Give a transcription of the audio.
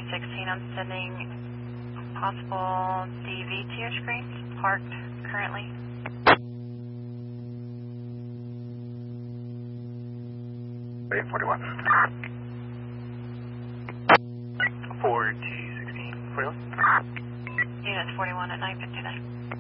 816, I'm sending possible DV to your screen, parked currently. Wait, 41. 4T16, 41. Unit 41 at 9:59.